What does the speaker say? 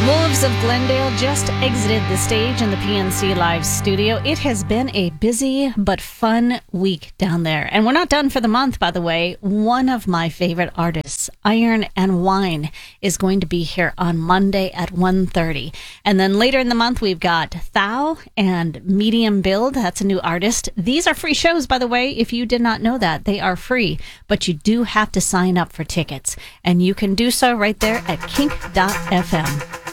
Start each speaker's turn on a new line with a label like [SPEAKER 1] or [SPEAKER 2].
[SPEAKER 1] Wolves of Glendale just exited the stage in the PNC Live studio. It has been a busy but fun week down there. And we're not done for the month, by the way. One of my favorite artists, Iron and Wine, is going to be here on Monday at 1:30. And then later in the month, we've got Thou and Medium Build. That's a new artist. These are free shows, by the way. If you did not know that, they are free. But you do have to sign up for tickets. And you can do so right there at kink.fm.